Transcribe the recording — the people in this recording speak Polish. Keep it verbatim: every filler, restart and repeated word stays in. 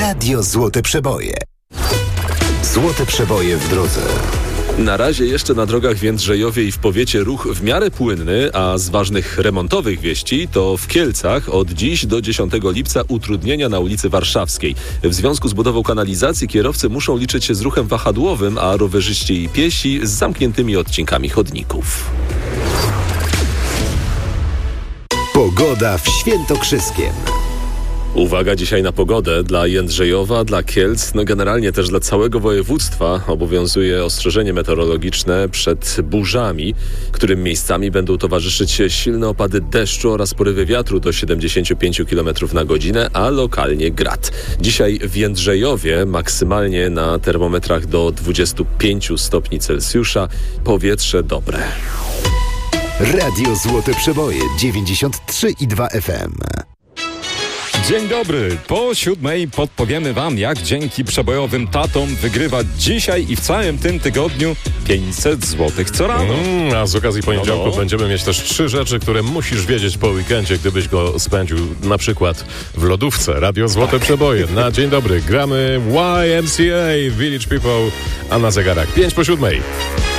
Radio Złote Przeboje. Złote Przeboje w drodze. Na razie jeszcze na drogach w Jędrzejowie i w powiecie ruch w miarę płynny, a z ważnych remontowych wieści to w Kielcach od dziś do dziesiątego lipca utrudnienia na ulicy Warszawskiej. W związku z budową kanalizacji kierowcy muszą liczyć się z ruchem wahadłowym, a rowerzyści i piesi z zamkniętymi odcinkami chodników. Pogoda w Świętokrzyskiem. Uwaga dzisiaj na pogodę. Dla Jędrzejowa, dla Kielc, no generalnie też dla całego województwa obowiązuje ostrzeżenie meteorologiczne przed burzami, którym miejscami będą towarzyszyć silne opady deszczu oraz porywy wiatru do siedemdziesiąt pięć kilometrów na godzinę, a lokalnie grad. Dzisiaj w Jędrzejowie maksymalnie na termometrach do dwudziestu pięciu stopni Celsjusza. Powietrze dobre. Radio Złote Przeboje dziewięćdziesiąt trzy i dwa F M. Dzień dobry. Po siódmej podpowiemy Wam, jak dzięki przebojowym tatom wygrywać dzisiaj i w całym tym tygodniu pięćset złotych co rano. Mm, a z okazji poniedziałku no, no. będziemy mieć też trzy rzeczy, które musisz wiedzieć po weekendzie, gdybyś go spędził na przykład w lodówce. Radio Złote tak. Przeboje. Na dzień dobry gramy Y M C A, Village People, a na zegarach pięć po siódmej.